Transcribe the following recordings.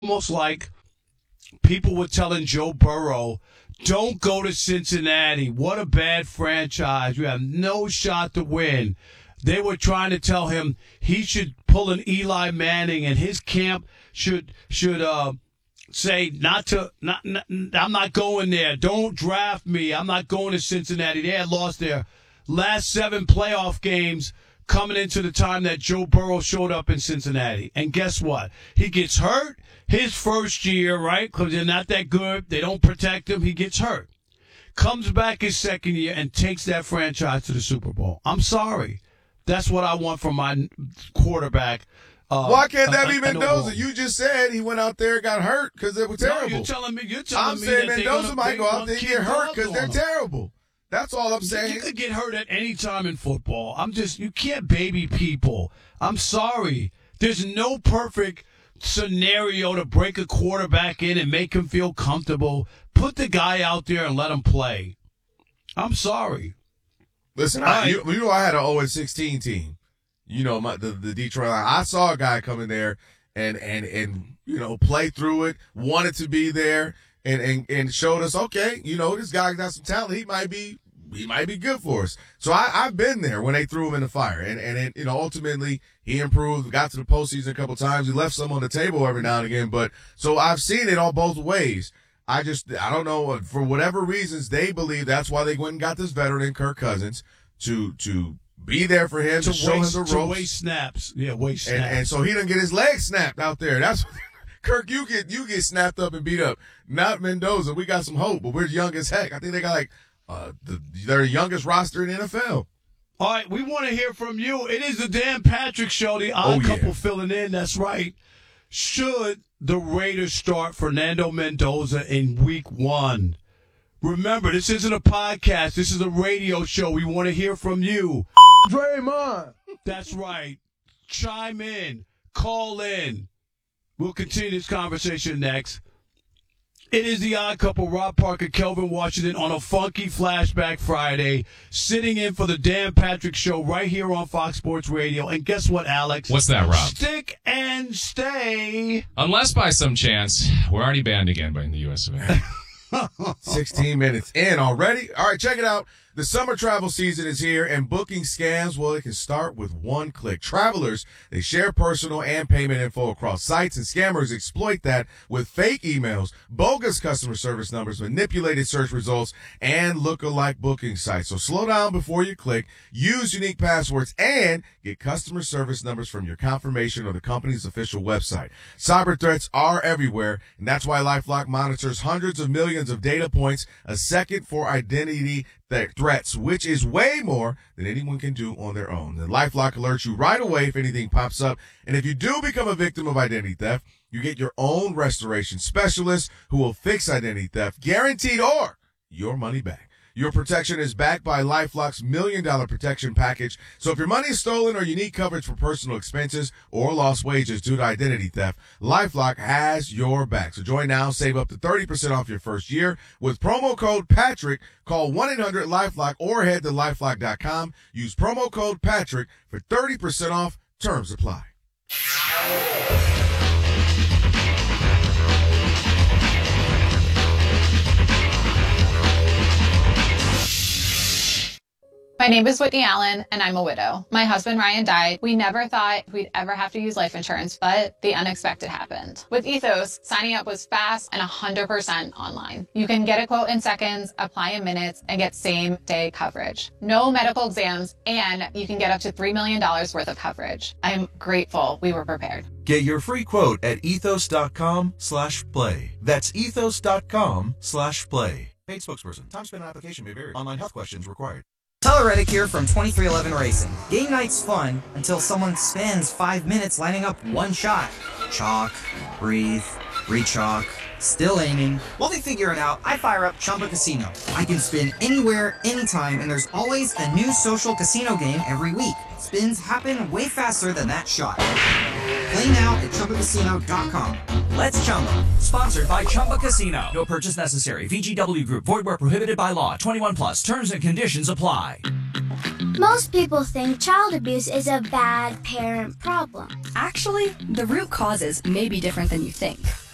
almost like people were telling Joe Burrow, don't go to Cincinnati. What a bad franchise. You have no shot to win. They were trying to tell him he should pull an Eli Manning and his camp should say I'm not going there. Don't draft me. I'm not going to Cincinnati. They had lost their last 7 playoff games coming into the time that Joe Burrow showed up in Cincinnati. And guess what? He gets hurt his first year, right? Because they're not that good. They don't protect him. He gets hurt. Comes back his second year and takes that franchise to the Super Bowl. I'm sorry. That's what I want from my quarterback. Why can't that be Mendoza? You just said he went out there and got hurt because it was terrible. No, you're telling me I'm saying Mendoza might go out there and get hurt because they're terrible. That's all I'm saying. You could get hurt at any time in football. You can't baby people. I'm sorry. There's no perfect scenario to break a quarterback in and make him feel comfortable. Put the guy out there and let him play. I'm sorry. Listen, I had an 0-16 team. You know, the Detroit Lions. I saw a guy come in there and play through it, wanted to be there, and showed us, okay, this guy got some talent. He might be good for us. So I've been there when they threw him in the fire, and ultimately he improved, got to the postseason a couple times. He left some on the table every now and again, but so I've seen it on both ways. I don't know, for whatever reasons they believe that's why they went and got this veteran in Kirk Cousins to be there for him, to show him the ropes. To waste snaps. Yeah, waste snaps. And so he doesn't get his legs snapped out there. That's Kirk, you get snapped up and beat up. Not Mendoza. We got some hope, but we're young as heck. I think they got their youngest roster in the NFL. All right, we want to hear from you. It is the Dan Patrick Show, the odd couple filling in. That's right. Should the Raiders start Fernando Mendoza in week 1? Remember, this isn't a podcast. This is a radio show. We want to hear from you. Draymond. That's right. Chime in. Call in. We'll continue this conversation next. It is the Odd Couple, Rob Parker, Kelvin Washington, on a funky Flashback Friday, sitting in for the Dan Patrick Show right here on Fox Sports Radio. And guess what, Alex? What's that, Rob? Stick and stay. Unless by some chance, we're already banned again by the U.S. of A. 16 minutes in already. All right, check it out. The summer travel season is here, and booking scams, well, it can start with one click. Travelers, they share personal and payment info across sites, and scammers exploit that with fake emails, bogus customer service numbers, manipulated search results, and lookalike booking sites. So slow down before you click, use unique passwords, and get customer service numbers from your confirmation or the company's official website. Cyber threats are everywhere, and that's why LifeLock monitors hundreds of millions of data points a second for identity threats, which is way more than anyone can do on their own. And LifeLock alerts you right away if anything pops up. And if you do become a victim of identity theft, you get your own restoration specialist who will fix identity theft, guaranteed, or your money back. Your protection is backed by LifeLock's $1 million protection package. So if your money is stolen or you need coverage for personal expenses or lost wages due to identity theft, LifeLock has your back. So join now, save up to 30% off your first year with promo code Patrick. Call 1-800-LifeLock or head to LifeLock.com. Use promo code Patrick for 30% off. Terms apply. My name is Whitney Allen, and I'm a widow. My husband, Ryan, died. We never thought we'd ever have to use life insurance, but the unexpected happened. With Ethos, signing up was fast and 100% online. You can get a quote in seconds, apply in minutes, and get same-day coverage. No medical exams, and you can get up to $3 million worth of coverage. I'm grateful we were prepared. Get your free quote at ethos.com/play. That's ethos.com/play. Paid spokesperson. Time spent on application may vary. Online health questions required. Tyler Reddick here from 2311 Racing. Game night's fun until someone spends 5 minutes lining up one shot. Chalk, breathe, re-chalk, still aiming. While they figure it out, I fire up Chumba Casino. I can spin anywhere, anytime, and there's always a new social casino game every week. Spins happen way faster than that shot. Play now at ChumbaCasino.com. Let's Chumba. Sponsored by Chumba Casino. No purchase necessary. VGW Group. Void where prohibited by law. 21 plus. Terms and conditions apply. Most people think child abuse is a bad parent problem. Actually, the root causes may be different than you think.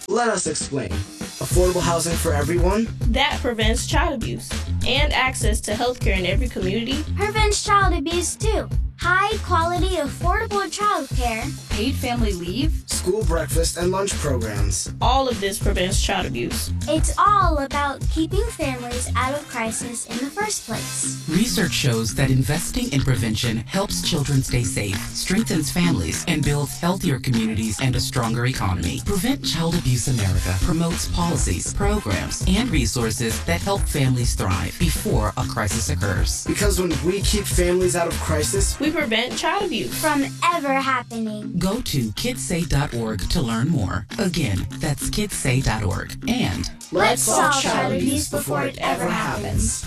Let us explain. Affordable housing for everyone. That prevents child abuse. And access to healthcare in every community. Prevents child abuse too. High quality, affordable childcare. Paid family leave. School breakfast and lunch programs. All of this prevents child abuse. It's all about keeping families out of crisis in the first place. Research shows that investing in prevention helps children stay safe, strengthens families, and builds healthier communities and a stronger economy. Prevent Child Abuse America promotes policies, programs, and resources that help families thrive before a crisis occurs. Because when we keep families out of crisis, we prevent child abuse from ever happening. Go to kidssay.org to learn more. Again, that's kidssay.org. And let's solve child abuse before it ever happens.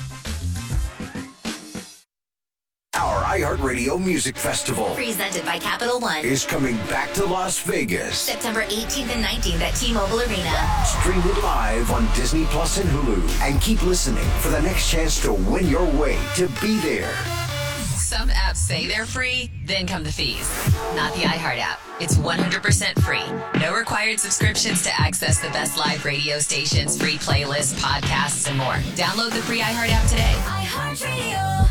Our iHeartRadio Music Festival, presented by Capital One, is coming back to Las Vegas. September 18th and 19th at T-Mobile Arena. Stream it live on Disney Plus and Hulu. And keep listening for the next chance to win your way to be there. Some apps say they're free, then come the fees. Not the iHeart app. It's 100% free. No required subscriptions to access the best live radio stations, free playlists, podcasts, and more. Download the free iHeart app today. iHeartRadio.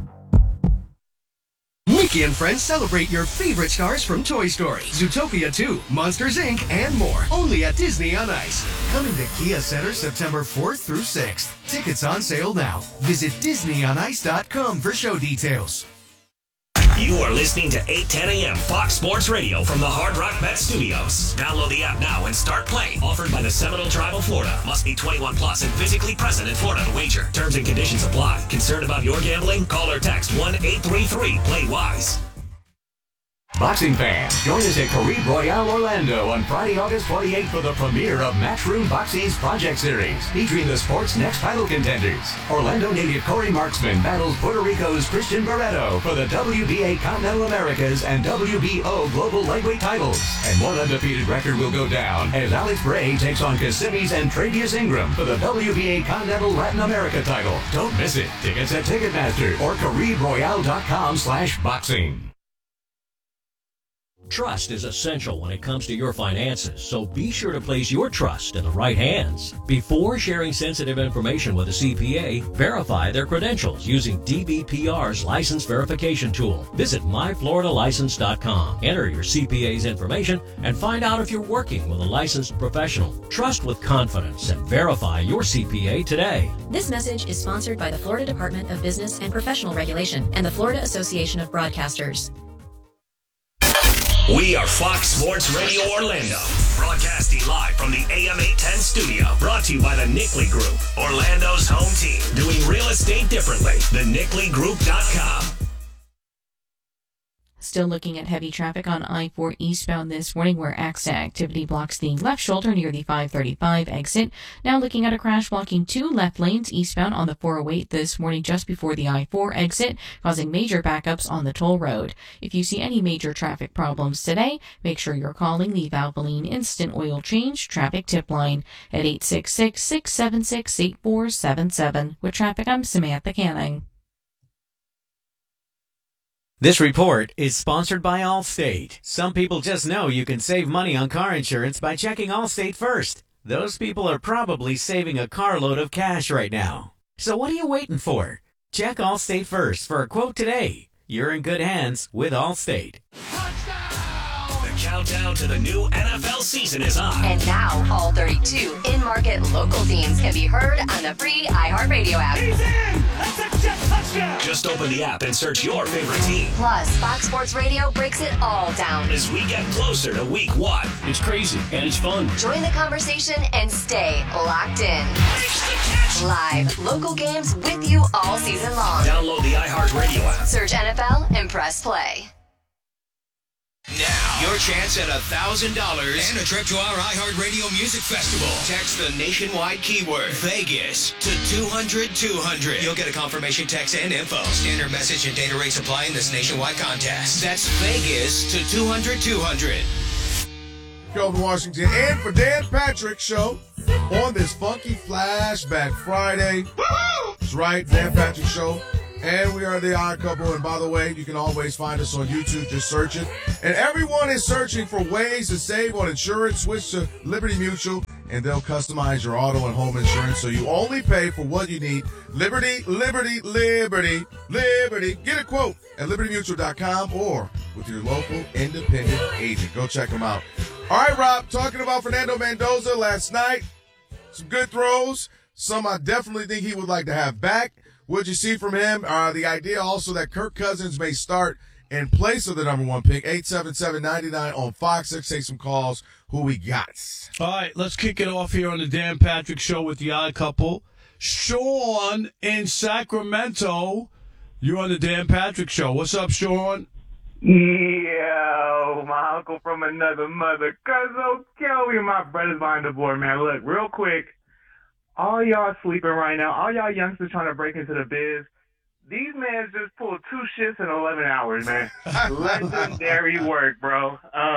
Mickey and Friends celebrate your favorite stars from Toy Story, Zootopia 2, Monsters, Inc., and more. Only at Disney on Ice. Coming to Kia Center September 4th through 6th. Tickets on sale now. Visit DisneyOnIce.com for show details. You are listening to 810 a.m. Fox Sports Radio from the Hard Rock Bet Studios. Download the app now and start playing. Offered by the Seminole Tribe of Florida. Must be 21 plus and physically present in Florida to wager. Terms and conditions apply. Concerned about your gambling? Call or text 1-833-PLAY-WISE. Boxing fans, join us at Caribe Royale Orlando on Friday, August 28th for the premiere of Matchroom Boxing's Project Series, featuring the sport's next title contenders. Orlando native Corey Marksman battles Puerto Rico's Christian Barreto for the WBA Continental Americas and WBO Global Lightweight titles. And one undefeated record will go down as Alex Bray takes on Kissimmee and Travius Ingram for the WBA Continental Latin America title. Don't miss it. Tickets at Ticketmaster or CaribeRoyale.com/boxing. Trust is essential when it comes to your finances, so be sure to place your trust in the right hands. Before sharing sensitive information with a CPA, verify their credentials using DBPR's license verification tool. Visit myfloridalicense.com. Enter your CPA's information and find out if you're working with a licensed professional. Trust with confidence and verify your CPA today. This message is sponsored by the Florida Department of Business and Professional Regulation and the Florida Association of Broadcasters. We are Fox Sports Radio Orlando, broadcasting live from the AM 810 studio. Brought to you by the Nickley Group, Orlando's home team. Doing real estate differently. TheNickleyGroup.com. Still looking at heavy traffic on I-4 eastbound this morning where accident activity blocks the left shoulder near the 535 exit. Now looking at a crash blocking 2 left lanes eastbound on the 408 this morning just before the I-4 exit, causing major backups on the toll road. If you see any major traffic problems today, make sure you're calling the Valvoline Instant Oil Change Traffic Tip Line at 866-676-8477. With traffic, I'm Samantha Canning. This report is sponsored by Allstate. Some people just know you can save money on car insurance by checking Allstate first. Those people are probably saving a carload of cash right now. So what are you waiting for? Check Allstate first for a quote today. You're in good hands with Allstate. The countdown to the new NFL season is on. And now, all 32 in-market local teams can be heard on the free iHeartRadio app. He's in! That's a touchdown! Just open the app and search your favorite team. Plus, Fox Sports Radio breaks it all down as we get closer to week 1. It's crazy and it's fun. Join the conversation and stay locked in. Live local games with you all season long. Download the iHeartRadio app. Search NFL and press play. Now, your chance at $1,000 and a trip to our iHeartRadio Music Festival. Text the nationwide keyword Vegas to 200-200. You'll get a confirmation text and info. Standard message and data rates apply in this nationwide contest. That's Vegas to 200-200. Kelvin Washington and for Dan Patrick Show on this funky Flashback Friday. That's right, Dan Patrick Show. And we are The Odd Couple. And by the way, you can always find us on YouTube. Just search it. And everyone is searching for ways to save on insurance. Switch to Liberty Mutual, and they'll customize your auto and home insurance so you only pay for what you need. Liberty, Liberty, Liberty, Liberty. Get a quote at libertymutual.com or with your local independent agent. Go check them out. All right, Rob, talking about Fernando Mendoza last night. Some good throws. Some I definitely think he would like to have back. What'd you see from him? The idea also that Kirk Cousins may start in place of the number one pick. 877-99 on Fox. Let's take some calls. Who we got? All right, let's kick it off here on the Dan Patrick Show with The Odd Couple. Sean in Sacramento. You're on the Dan Patrick Show. What's up, Sean? Yo, my uncle from another mother. Cuzzo Kelly, my brothers behind the board, man. Look, real quick. All y'all sleeping right now, all y'all youngsters trying to break into the biz, these men just pulled 2 shifts in 11 hours, man. Legendary work, bro.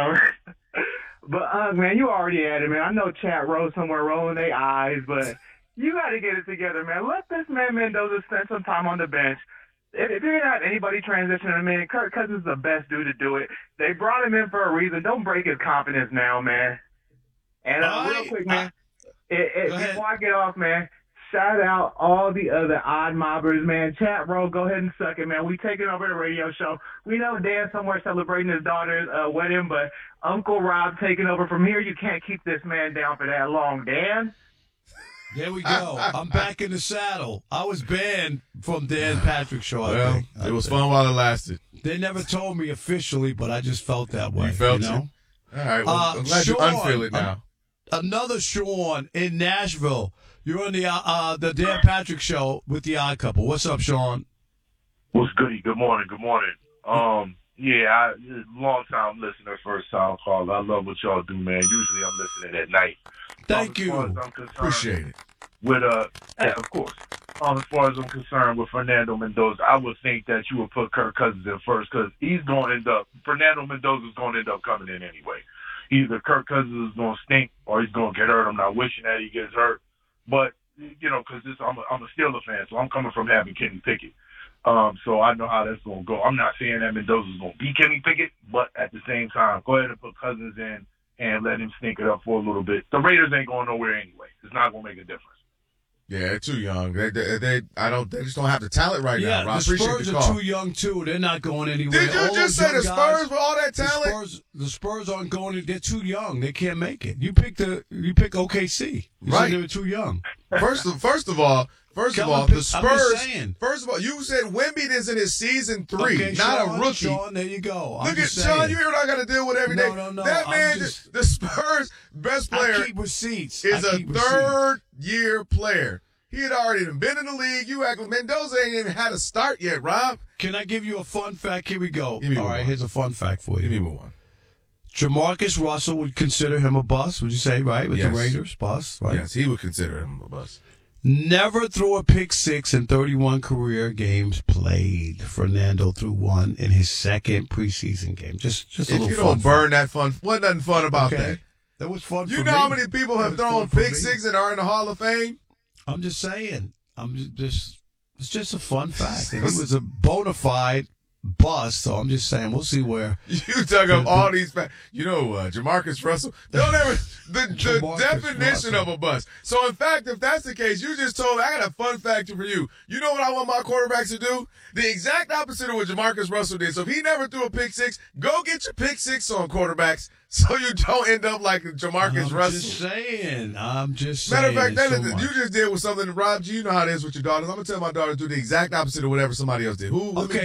But, man, you already at it, man. I know chat row somewhere rolling their eyes, but you got to get it together, man. Let this man Mendoza spend some time on the bench. If you're not anybody transitioning him in, Kirk Cousins is the best dude to do it. They brought him in for a reason. Don't break his confidence now, man. And real quick, man. Before I get off, man, shout out all the other odd mobbers, man. Chat row, go ahead and suck it, man. We taking over the radio show. We know Dan's somewhere celebrating his daughter's wedding, but Uncle Rob taking over from here. You can't keep this man down for that long, Dan. There we go. I'm back in the saddle. I was banned from Dan Patrick Show, I think. It was fun while it lasted. They never told me officially, but I just felt that way. You felt it? All right, well, I'm glad you unfeel it now. Another Sean in Nashville. You're on the Dan Patrick Show with The Odd Couple. What's up, Sean? What's goody? Good morning. Good morning. Yeah, long time listener, first time caller. I love what y'all do, man. Usually I'm listening at night. Thank you. Appreciate it. With yeah, of course. As far as I'm concerned with Fernando Mendoza, I would think that you would put Kirk Cousins in first because Fernando Mendoza is going to end up coming in anyway. Either Kirk Cousins is going to stink or he's going to get hurt. I'm not wishing that he gets hurt. But, because I'm a Steelers fan, so I'm coming from having Kenny Pickett. So I know how that's going to go. I'm not saying that Mendoza's going to be Kenny Pickett, but at the same time, go ahead and put Cousins in and let him stink it up for a little bit. The Raiders ain't going nowhere anyway. It's not going to make a difference. Yeah, they're too young. They just don't have the talent right now. Rob. The Spurs are too young too. They're not going anywhere. Did you just say the Spurs with all that talent? The Spurs aren't going. They're too young. They can't make it. You pick OKC. You said they were too young. First of all, the Spurs. First of all, you said Wemby is in his season 3, okay, not Sean, a rookie. Sean, there you go. Look at Sean. You hear what I got to deal with every day. No. That man, the Spurs' best player, I keep receipts. is a third-year player. He had already been in the league. You act like Mendoza ain't even had a start yet, Rob. Can I give you a fun fact? Here we go. All right, here's a fun fact for you. Give me one. Jamarcus Russell would consider him a bust, would you say, right? With the Raiders, bust, right? Yes, he would consider him a bust. Never threw a pick six in 31 career games played. Fernando threw one in his second preseason game. Just a little fun. If you don't burn that fun, wasn't nothing fun about that. That was fun for me. You know how many people have thrown pick six and are in the Hall of Fame? I'm just saying. It's just a fun fact. And he was a bona fide so I'm just saying we'll see where you dug up all these facts. Jamarcus Russell. Don't ever the definition of a bust. So in fact, if that's the case, you just told I got a fun fact for you. You know what I want my quarterbacks to do? The exact opposite of what Jamarcus Russell did. So if he never threw a pick six, go get your pick six on quarterbacks so you don't end up like Jamarcus Russell. I'm just saying. Matter of fact, you just did with something, Rob G. You know how it is with your daughters. I'm gonna tell my daughter to do the exact opposite of whatever somebody else did.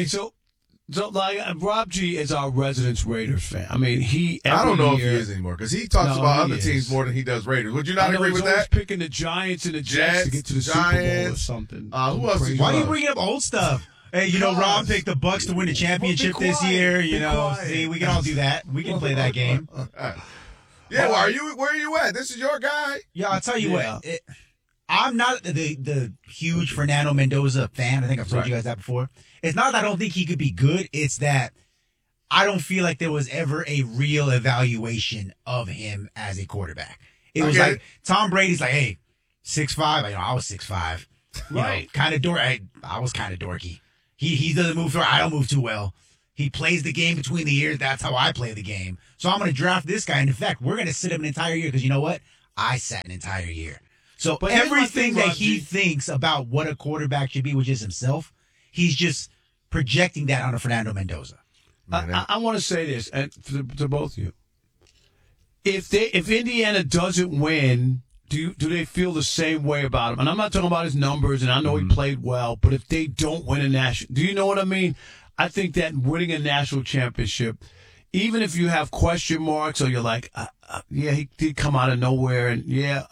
So Rob G is our resident Raiders fan. I mean, I don't know if he is anymore because he talks about other teams more than he does Raiders. Would you not agree with that? Picking the Giants and the Jets to get to the Super Bowl or something. Who else? Why are you bringing up old stuff? Hey, Rob picked the Bucks to win the championship this year. See, we can all do that. We can play that game. Yeah, where are you at? This is your guy. Yeah, I'll tell you what. I'm not the huge Fernando Mendoza fan. I think I've told you guys that before. It's not that I don't think he could be good. It's that I don't feel like there was ever a real evaluation of him as a quarterback. It was like Tom Brady's like, hey, 6'5". I was 6'5". Right. Kind of dorky. I was kind of dorky. He doesn't move. I don't move too well. He plays the game between the ears. That's how I play the game. So I'm going to draft this guy. And in fact, we're going to sit him an entire year because you know what? I sat an entire year. So But here's my everything thing, that he Roger. thinks about what a quarterback should be, which is himself, he's just projecting that onto Fernando Mendoza. I want to say this and to both of you. If Indiana doesn't win, do they feel the same way about him? And I'm not talking about his numbers, and I know he played well, but if they don't win a national, do you know what I mean? I think that winning a national championship, even if you have question marks or you're like, yeah, he did come out of nowhere, and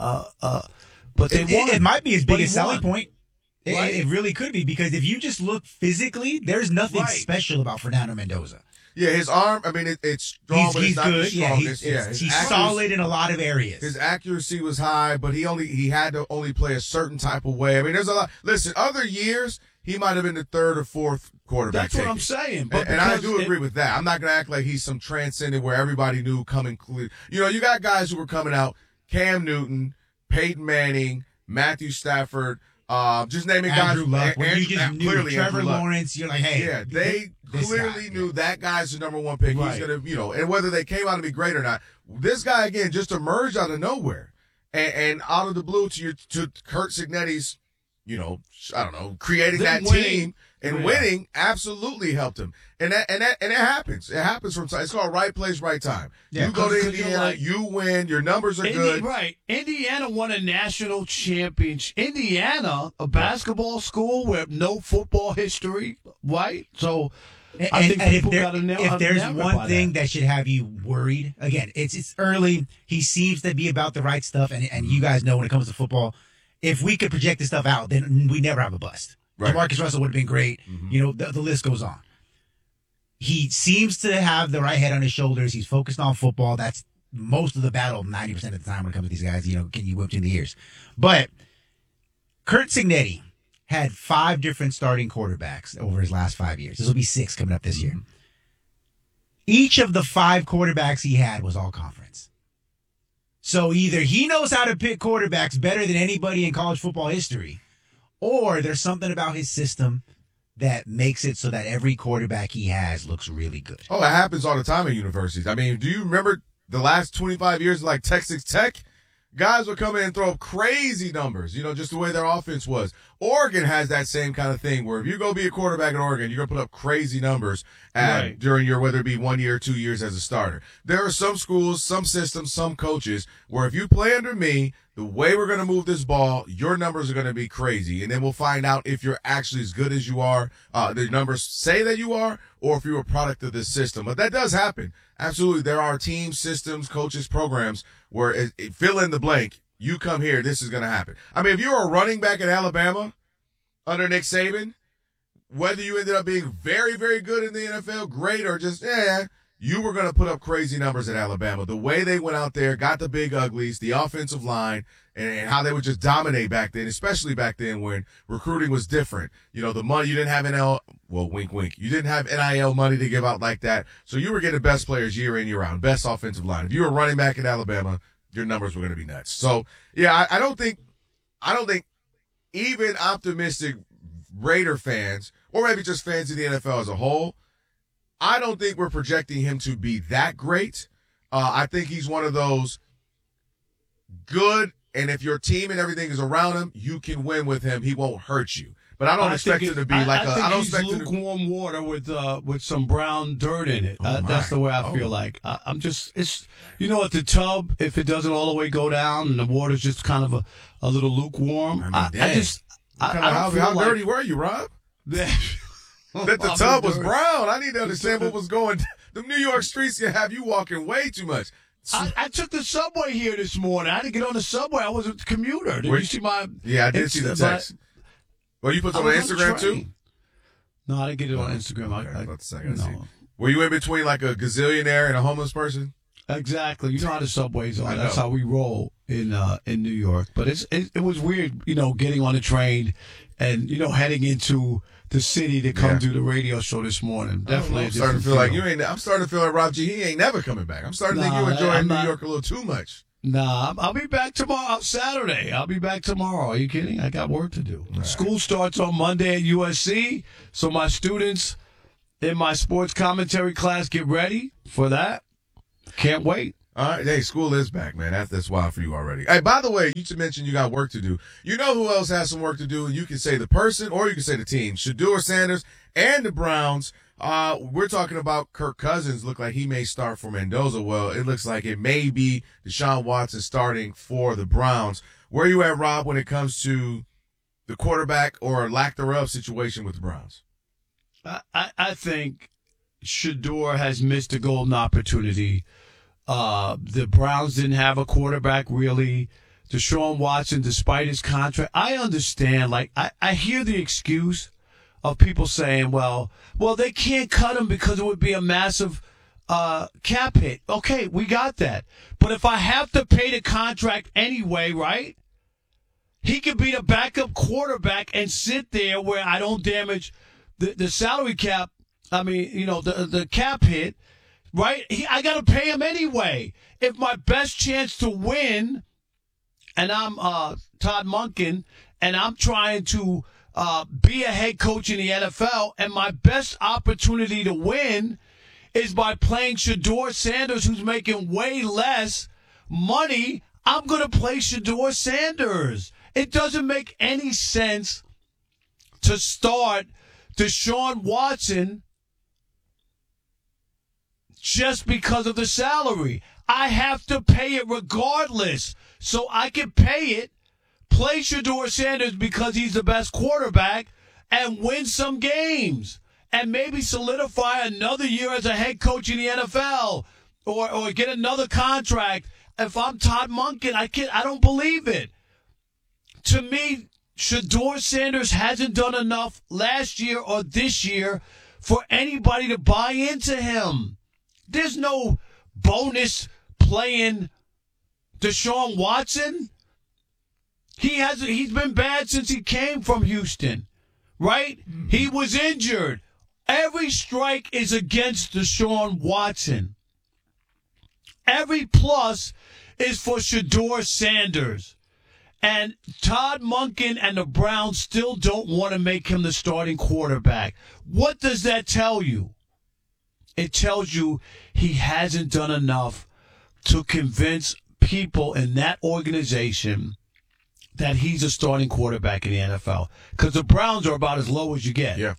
but they won. It might be his But he biggest selling won. point. Right. It really could be because if you just look physically, there's nothing special about Fernando Mendoza. Yeah, his arm, I mean, it's strong, but He's it's not good. the strongest. He's his solid in a lot of areas. His accuracy was high, but he had to only play a certain type of way. I mean, there's a lot. Listen, other years, he might have been the third or fourth quarterback. That's what I'm saying. But And I because do agree with that. I'm not going to act like he's some transcendent where everybody knew coming clear. You know, you got guys who were coming out, Cam Newton, Peyton Manning, Matthew Stafford, just naming Andrew guys. Luck, when you just knew clearly Trevor Andrew Luck. Lawrence, you're like, hey. Yeah, they this clearly guy, knew that guy's the number one pick. Right. He's going to, and whether they came out to be great or not, this guy, again, just emerged out of nowhere. And out of the blue to Kurt Signetti's, I don't know, creating Them that winning. team and Yeah. winning absolutely helped him. And it happens. It happens from time. It's called right place, right time. Yeah, you go to 'cause you're Indiana, like- you win, your numbers are good. Right. Indiana won a national championship. Indiana, a basketball school with no football history, right? So I think people got to know. If there's one thing that should have you worried, again, it's early. He seems to be about the right stuff, and you guys know when it comes to football, if we could project this stuff out, then we never have a bust. Right. Marcus Russell would have been great. The list goes on. He seems to have the right head on his shoulders. He's focused on football. That's most of the battle 90% of the time when it comes to these guys. Can you whip in the ears? But Kurt Signetti had 5 different starting quarterbacks over his last 5 years. This will be 6 coming up this year. Each of the 5 quarterbacks he had was all conference. So either he knows how to pick quarterbacks better than anybody in college football history, or there's something about his system that makes it so that every quarterback he has looks really good. Oh, it happens all the time at universities. I mean, do you remember the last 25 years like Texas Tech? Guys would come in and throw up crazy numbers, just the way their offense was. Oregon has that same kind of thing where if you go be a quarterback in Oregon, you're going to put up crazy numbers during your, whether it be 1 year or 2 years as a starter. There are some schools, some systems, some coaches where if you play under me, the way we're going to move this ball, your numbers are going to be crazy. And then we'll find out if you're actually as good as you are, the numbers say that you are, or if you're a product of this system. But that does happen. Absolutely. There are teams, systems, coaches, programs where fill in the blank. You come here, this is going to happen. I mean, if you're a running back at Alabama under Nick Saban, whether you ended up being very, very good in the NFL, great, or just, you were going to put up crazy numbers at Alabama. The way they went out there, got the big uglies, the offensive line, and how they would just dominate back then, especially back then when recruiting was different. The money, you didn't have wink, wink. You didn't have NIL money to give out like that. So you were getting best players year in, year out, best offensive line. If you were running back at Alabama, your numbers were going to be nuts. So, yeah, I don't think even optimistic Raider fans, or maybe just fans of the NFL as a whole, I don't think we're projecting him to be that great. I think he's one of those good, and if your team and everything is around him, you can win with him. He won't hurt you. But I don't expect him to be like a. I don't expect him to lukewarm water with some brown dirt in it. That's the way I feel like. I'm just at the tub, if it doesn't all the way go down and the water's just kind of a little lukewarm. How dirty were you, Rob? That the tub was brown. I need to understand what was going. The New York streets can have you walking way too much. I took the subway here this morning. I didn't get on the subway. I was a commuter. Did you see my? Yeah, I did see the text. Well, you put it on Instagram too? No, I didn't get it on Instagram. No. Were you in between like a gazillionaire and a homeless person? Exactly. You know how the subways are. That's how we roll in New York. But it was weird, getting on the train and heading into the city to come do the radio show this morning. Definitely. I'm starting to feel like Rob G. He ain't never coming back. I'm starting to think you're enjoying New York a little too much. Nah, I'll be back tomorrow. Saturday. I'll be back tomorrow. Are you kidding? I got work to do. Right. School starts on Monday at USC, so my students in my sports commentary class get ready for that. Can't wait. All right. Hey, school is back, man. That's wild for you already. Hey, by the way, you mentioned you got work to do. You know who else has some work to do? You can say the person or you can say the team. Shedeur Sanders and the Browns. We're talking about Kirk Cousins. Look like he may start for Mendoza. Well, it looks like it may be Deshaun Watson starting for the Browns. Where are you at, Rob, when it comes to the quarterback or lack thereof situation with the Browns? I think Shedeur has missed a golden opportunity. The Browns didn't have a quarterback, really. Deshaun Watson, despite his contract, I understand. Like, I hear the excuse of people saying, well, they can't cut him because it would be a massive cap hit. Okay, we got that. But if I have to pay the contract anyway, right, he could be the backup quarterback and sit there where I don't damage the salary cap. I mean, the cap hit, right? I got to pay him anyway. If my best chance to win, and I'm Todd Monken, and I'm trying to be a head coach in the NFL, and my best opportunity to win is by playing Shedeur Sanders, who's making way less money, I'm going to play Shedeur Sanders. It doesn't make any sense to start Deshaun Watson just because of the salary. I have to pay it regardless. So I can pay it, play Shedeur Sanders because he's the best quarterback, and win some games. And maybe solidify another year as a head coach in the NFL or get another contract. If I'm Todd Monken, I don't believe it. To me, Shedeur Sanders hasn't done enough last year or this year for anybody to buy into him. There's no bonus playing Deshaun Watson. He's been bad since he came from Houston, right? He was injured. Every strike is against Deshaun Watson. Every plus is for Shedeur Sanders. And Todd Monken and the Browns still don't want to make him the starting quarterback. What does that tell you? It tells you he hasn't done enough to convince people in that organization that he's a starting quarterback in the NFL. Because the Browns are about as low as you get. Yeah.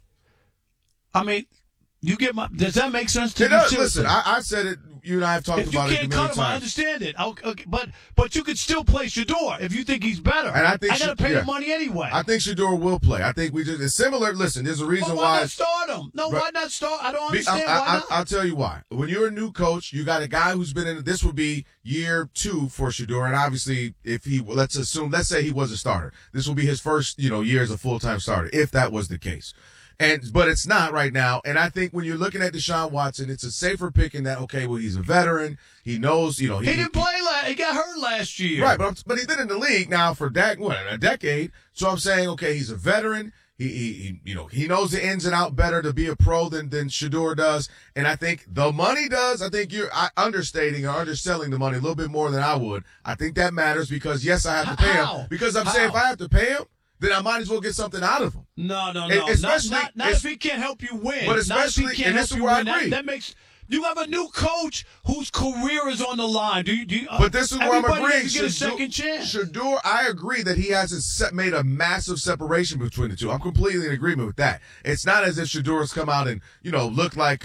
I mean, you get my. Does that make sense to you? It does. Listen, I said it. You and I have talked about it. If you can't cut him, I understand it. Okay, but you could still play Shedeur if you think he's better. And I got to pay the money anyway. I think Shedeur will play. I think it's similar. Listen, there's a reason why not start him? No, why not start? I don't understand why not. I'll tell you why. When you're a new coach, you got a guy who's been in. This would be year 2 for Shedeur, and obviously, if let's say he was a starter, this will be his first year as a full-time starter. If that was the case. But it's not right now. And I think when you're looking at Deshaun Watson, it's a safer pick in that, okay, well, he's a veteran. He knows, he didn't play he got hurt last year. Right, but he's been in the league now for a decade. So I'm saying, okay, he's a veteran. He knows the ins and outs better to be a pro than Shedeur does. And I think the money does. I think you're understating or underselling the money a little bit more than I would. I think that matters because, yes, I have to pay him. Because I'm saying if I have to pay him, then I might as well get something out of him. No. Not if he can't help you win. But especially, and this is where I agree. That makes you have a new coach whose career is on the line. But this is where I'm agreeing. Get a second chance. Shedeur, I agree that he hasn't made a massive separation between the two. I'm completely in agreement with that. It's not as if Shedeur's come out and look like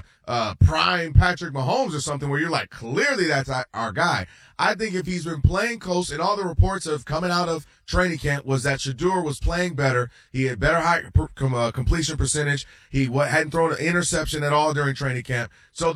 prime Patrick Mahomes or something where you're like, clearly that's our guy. I think if he's been playing close, and all the reports of coming out of training camp was that Shedeur was playing better. He had better high completion percentage. He hadn't thrown an interception at all during training camp. So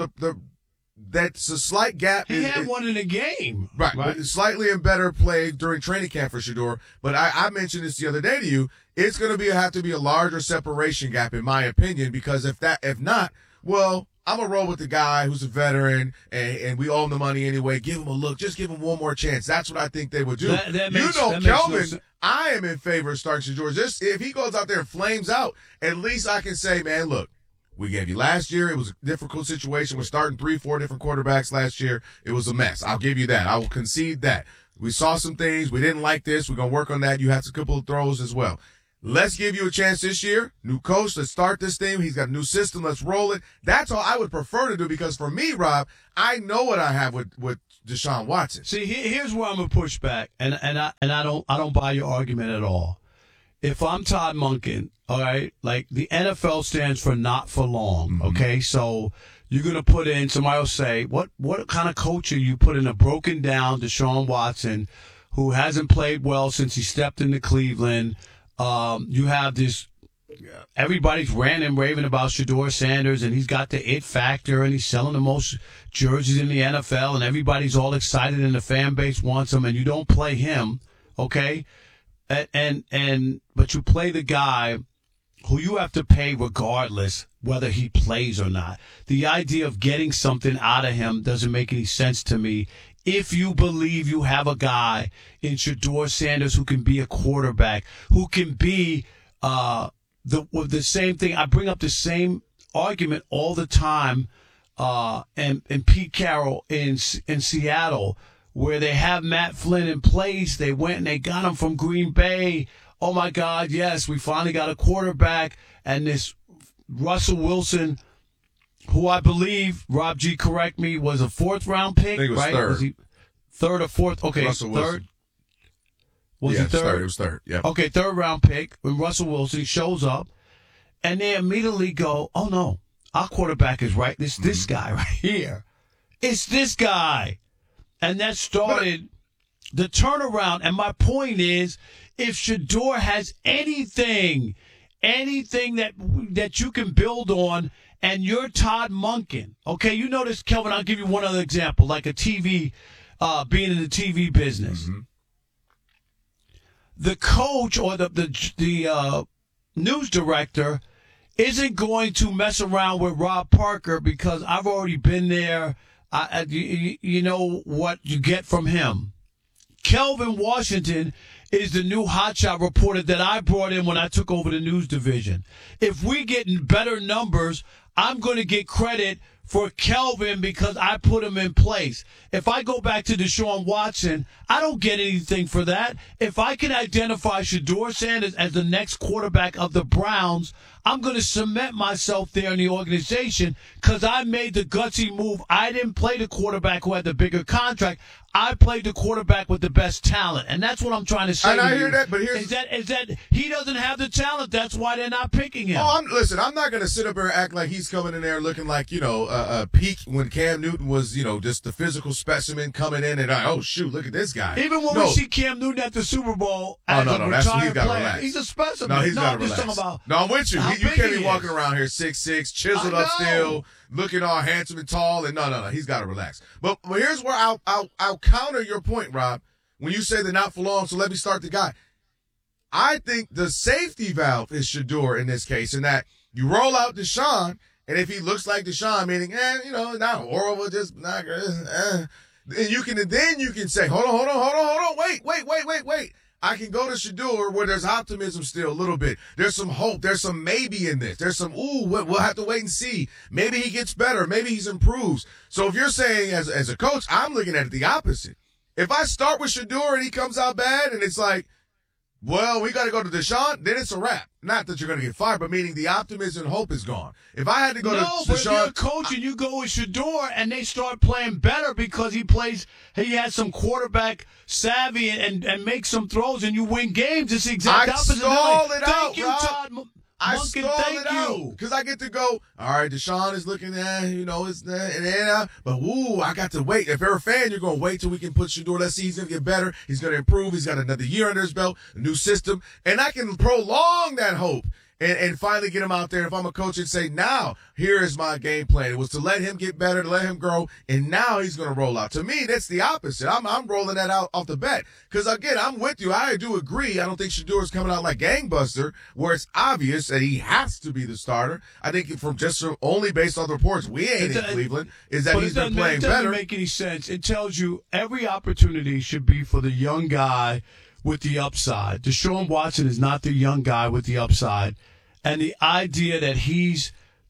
that's a slight gap. He had one in a game. Right. But slightly in better play during training camp for Shedeur. But I mentioned this the other day to you. It's going to have to be a larger separation gap, in my opinion, because if not, well, I'm going to roll with the guy who's a veteran, and we owe him the money anyway. Give him a look. Just give him one more chance. That's what I think they would do. Kelvin, I am in favor of starting Shedeur. If he goes out there and flames out, at least I can say, man, look, we gave you. Last year, it was a difficult situation. We're starting 3-4 different quarterbacks last year. It was a mess. I'll give you that. I will concede that. We saw some things. We didn't like this. We're going to work on that. You had a couple of throws as well. Let's give you a chance this year. New coach, let's start this thing. He's got a new system. Let's roll it. That's all I would prefer to do because for me, Rob, I know what I have with Deshaun Watson. See, here's where I'm gonna push back, and I don't buy your argument at all. If I'm Todd Monken, all right, like the NFL stands for not for long, okay? So you're gonna put in, somebody will say, what kind of coach are you put in a broken down Deshaun Watson who hasn't played well since he stepped into Cleveland? You have this, everybody's ranting and raving about Shedeur Sanders, and he's got the it factor, and he's selling the most jerseys in the NFL, and everybody's all excited, and the fan base wants him, and you don't play him, okay? But you play the guy who you have to pay regardless whether he plays or not. The idea of getting something out of him doesn't make any sense to me. If you believe you have a guy in Shedeur Sanders who can be a quarterback, who can be the same thing. I bring up the same argument all the time, and Pete Carroll in Seattle, where they have Matt Flynn in place. They went and they got him from Green Bay. Oh my God, yes, we finally got a quarterback, and this Russell Wilson, who I believe, Rob G, correct me, was a 4th-round pick, I think it was right? third. Was he third or fourth? Okay, Russell third. Wilson. Was Yeah, he third? It was third, yeah. Okay, 3rd-round pick. When Russell Wilson shows up, and they immediately go, oh, no, our quarterback is right. This guy right here. It's this guy. And that started the turnaround. And my point is, if Shedeur has anything that you can build on, and you're Todd Monken, okay, you notice, Kelvin, I'll give you one other example, like a TV, being in the TV business. The coach or the news director isn't going to mess around with Rob Parker because I've already been there. You know what you get from him. Kelvin Washington is the new hotshot reporter that I brought in when I took over the news division. If we get better numbers, I'm going to get credit for Kelvin because I put him in place. If I go back to Deshaun Watson, I don't get anything for that. If I can identify Shedeur Sanders as the next quarterback of the Browns, I'm going to cement myself there in the organization because I made the gutsy move. I didn't play the quarterback who had the bigger contract. I played the quarterback with the best talent. And that's what I'm trying to say. And I hear that, but here's... Is that he doesn't have the talent. That's why they're not picking him. Oh, listen, I'm not going to sit up here and act like he's coming in there looking like, peak when Cam Newton was, just the physical specimen coming in and, oh, shoot, look at this guy. Even when we see Cam Newton at the Super Bowl as a he's retired got to player, relax. he's a specimen. No, he's got to I'm just relax. talking about No, I'm with you. how You big can't he be walking around here 6'6", chiseled up still, looking all handsome and tall. And no, he's got to relax. But here's where I'll counter your point, Rob. When you say they're not for long, so let me start the guy. I think the safety valve is Shedeur in this case, in that you roll out Deshaun, and if he looks like Deshaun, meaning, not horrible, just not good, then you can say, hold on, wait. I can go to Shedeur where there's optimism still a little bit. There's some hope. There's some maybe in this. There's some, we'll have to wait and see. Maybe he gets better. Maybe he improves. So if you're saying as a coach, I'm looking at it the opposite. If I start with Shedeur and he comes out bad and it's like, well, we got to go to Deshaun, then it's a wrap. Not that you're going to get fired, but meaning the optimism and hope is gone. If I had to go to Deshaun... but if you're a coach and you go with Shedeur and they start playing better because he has some quarterback savvy and makes some throws and you win games, it's the exact opposite. Thank you, Todd Monken. I stalled it out because I get to go, all right, Deshaun is looking at, it's there, but I got to wait. If you're a fan, you're going to wait till we can put Shedeur. Let's see, he's going to get better. He's going to improve. He's got another year under his belt, a new system, and I can prolong that hope and finally get him out there. If I'm a coach and say, now, here is my game plan. It was to let him get better, to let him grow, and now he's going to roll out. To me, that's the opposite. I'm rolling that out off the bat. Because, again, I'm with you. I do agree. I don't think Shedeur is coming out like gangbuster, where it's obvious that he has to be the starter. I think only based on the reports we ain't in Cleveland, is that he's been playing better. It doesn't make any sense. It tells you every opportunity should be for the young guy with the upside. Deshaun Watson is not the young guy with the upside. And the idea that he's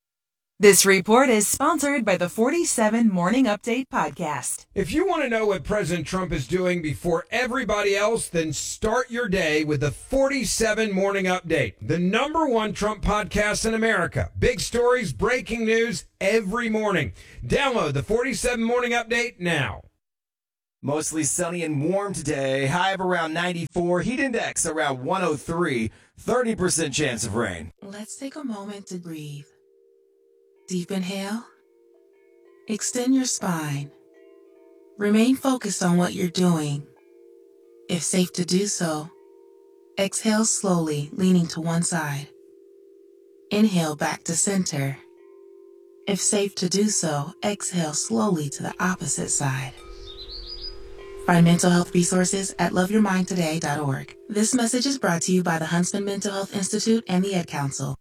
This report is sponsored by the 47 Morning Update podcast. If you want to know what President Trump is doing before everybody else, then start your day with the 47 Morning Update, the #1 Trump podcast in America. Big stories, breaking news every morning. Download the 47 Morning Update now. Mostly sunny and warm today. High of around 94. Heat index around 103. 30% chance of rain. Let's take a moment to breathe. Deep inhale. Extend your spine. Remain focused on what you're doing. If safe to do so, exhale slowly, leaning to one side. Inhale back to center. If safe to do so, exhale slowly to the opposite side. Find mental health resources at loveyourmindtoday.org. This message is brought to you by the Huntsman Mental Health Institute and the Ad Council.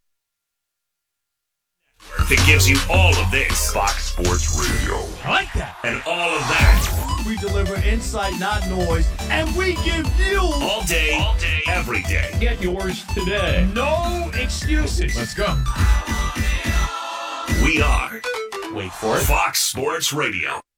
That gives you all of this. Fox Sports Radio. I like that. And all of that. We deliver insight, not noise, and we give you all day, every day. Get yours today. No excuses. Let's go. We are, wait for it, Fox Sports Radio.